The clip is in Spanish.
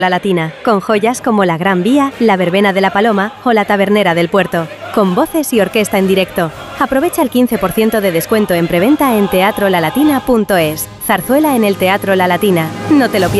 La Latina, con joyas como la Gran Vía, la Verbena de la Paloma o la Tabernera del Puerto, con voces y orquesta en directo. Aprovecha el 15% de descuento en preventa en teatrolalatina.es. Zarzuela en el Teatro La Latina. No te lo pierdas.